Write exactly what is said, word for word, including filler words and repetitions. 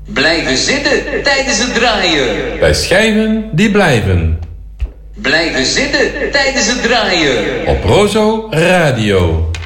Blijven zitten tijdens het draaien. Bij schijven die blijven. Blijven zitten tijdens het draaien. Op Rozo Radio.